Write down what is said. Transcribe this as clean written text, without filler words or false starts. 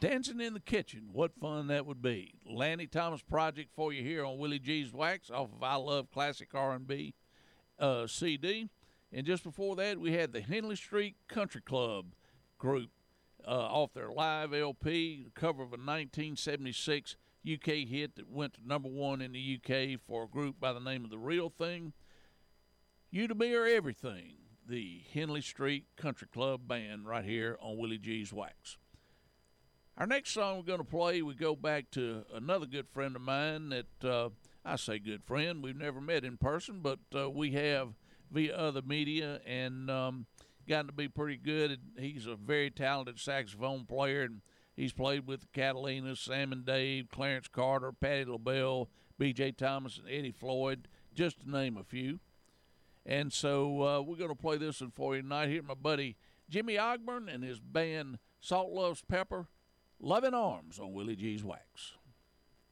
Dancing in the Kitchen, what fun that would be. Lanny Thomas project for you here on Willie G's Wax off of I Love Classic R&B CD. And just before that, we had the Henley Street Country Club group off their live LP, the cover of a 1976 UK hit that went to #1 in the UK for a group by the name of The Real Thing. You to Me Are Everything, the Henley Street Country Club band right here on Willie G's Wax. Our next song we're going to play, we go back to another good friend of mine that, I say good friend, we've never met in person, but we have via other media and gotten to be pretty good. He's a very talented saxophone player, and he's played with the Catalinas, Sam and Dave, Clarence Carter, Patti LaBelle, B.J. Thomas, and Eddie Floyd, just to name a few. And so we're going to play this one for you tonight. Here, my buddy Jimmy Ogburn and his band Salt Loves Pepper, Loving Arms on Willie G's Wax.